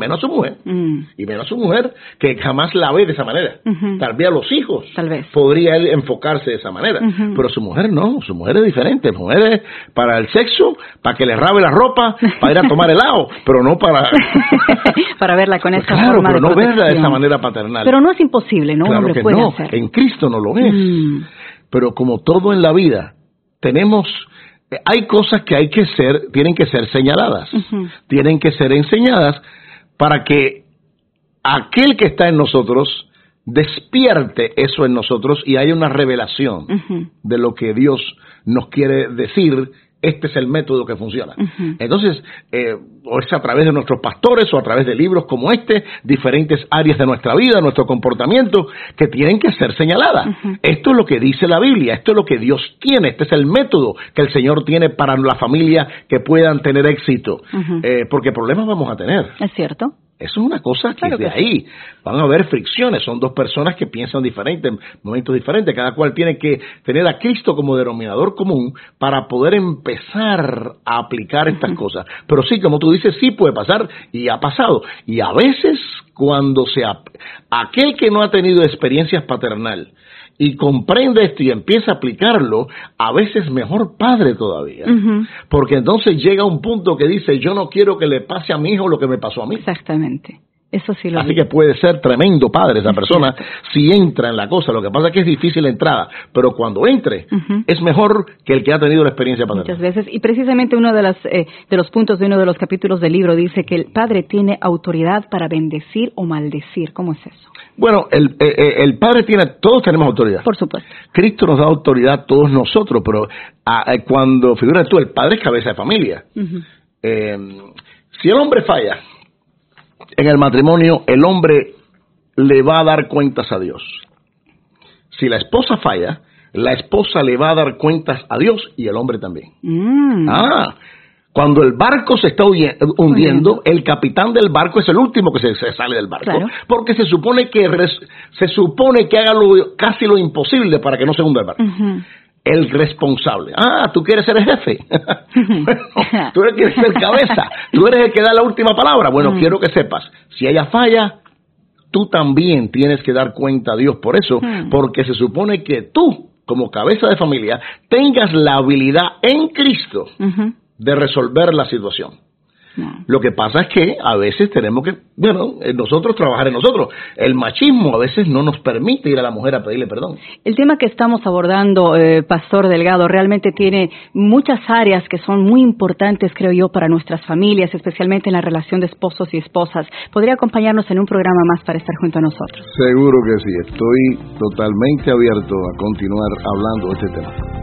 menos a su mujer, y menos a su mujer que jamás la ve de esa manera. Tal vez a los hijos podría él enfocarse de esa manera, pero su mujer no, su mujer es diferente. Su mujer es para el sexo, para que le rabe la ropa, para ir a tomar helado, pero no para para verla con esa claro, forma pero de no protección. verla de esa manera paternal. Pero no es imposible, ¿no? Claro Un hombre que puede no, hacer. en Cristo no lo es. Pero como todo en la vida, hay cosas que tienen que ser señaladas, tienen que ser enseñadas para que aquel que está en nosotros despierte eso en nosotros y haya una revelación de lo que Dios nos quiere decir. Este es el método que funciona. Entonces, o es a través de nuestros pastores o a través de libros como diferentes áreas de nuestra vida, nuestro comportamiento, que tienen que ser señaladas. Esto es lo que dice la Biblia, esto es lo que Dios tiene, este es el método que el Señor tiene para la familia que puedan tener éxito. Porque problemas vamos a tener. Es cierto. Eso es una cosa que claro de ahí van a haber fricciones, son dos personas que piensan diferentes, momentos diferentes, cada cual tiene que tener a Cristo como denominador común para poder empezar a aplicar estas cosas. Pero sí, como tú dices, sí puede pasar y ha pasado. Y a veces cuando aquel que no ha tenido experiencias paternal y comprende esto y empieza a aplicarlo, a veces mejor padre todavía. Porque entonces llega un punto que dice, yo no quiero que le pase a mi hijo lo que me pasó a mí. Exactamente. Eso sí lo Así que puede ser tremendo padre esa persona si entra en la cosa. Lo que pasa es que es difícil la entrada, pero cuando entre es mejor que el que ha tenido la experiencia paternal. Muchas veces, y precisamente uno de los puntos de uno de los capítulos del libro dice que el padre tiene autoridad para bendecir o maldecir. ¿Cómo es eso? Bueno, el padre todos tenemos autoridad. Por supuesto. Cristo nos da autoridad a todos nosotros, pero cuando figuras tú, el padre es cabeza de familia. Si el hombre falla en el matrimonio, el hombre le va a dar cuentas a Dios. Si la esposa falla, la esposa le va a dar cuentas a Dios y el hombre también. Cuando el barco se está hundiendo, el capitán del barco es el último que se sale del barco, porque se supone que haga casi lo imposible para que no se hunda el barco. El responsable. Tú quieres ser el jefe. Bueno, tú quieres ser cabeza. Tú eres el que da la última palabra. Bueno, quiero que sepas, si ella falla, tú también tienes que dar cuenta a Dios por eso, porque se supone que tú, como cabeza de familia, tengas la habilidad en Cristo de resolver la situación. Lo que pasa es que a veces tenemos que, nosotros trabajar en nosotros. El machismo a veces no nos permite ir a la mujer a pedirle perdón. El tema que estamos abordando, Pastor Delgado, realmente tiene muchas áreas que son muy importantes, creo yo, para nuestras familias, especialmente en la relación de esposos y esposas. ¿Podría acompañarnos en un programa más para estar junto a nosotros? Seguro que sí. Estoy totalmente abierto a continuar hablando de este tema.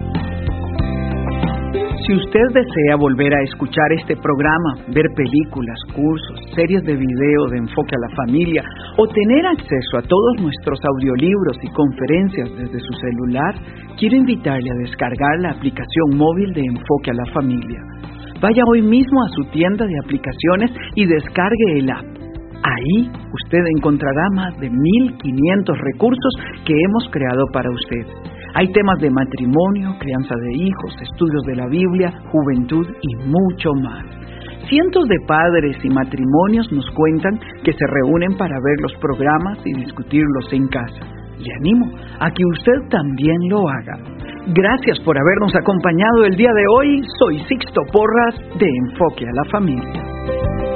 Si usted desea volver a escuchar este programa, ver películas, cursos, series de video de Enfoque a la Familia o tener acceso a todos nuestros audiolibros y conferencias desde su celular, quiero invitarle a descargar la aplicación móvil de Enfoque a la Familia. Vaya hoy mismo a su tienda de aplicaciones y descargue el app. Ahí usted encontrará más de 1,500 recursos que hemos creado para usted. Hay temas de matrimonio, crianza de hijos, estudios de la Biblia, juventud y mucho más. Cientos de padres y matrimonios nos cuentan que se reúnen para ver los programas y discutirlos en casa. Le animo a que usted también lo haga. Gracias por habernos acompañado el día de hoy. Soy Sixto Porras de Enfoque a la Familia.